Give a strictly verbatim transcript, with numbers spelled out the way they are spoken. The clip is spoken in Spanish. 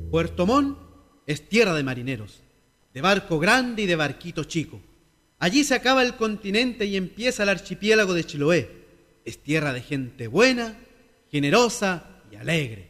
Puerto Montt es tierra de marineros, de barco grande y de barquito chico. Allí se acaba el continente y empieza el archipiélago de Chiloé. Es tierra de gente buena, generosa y alegre.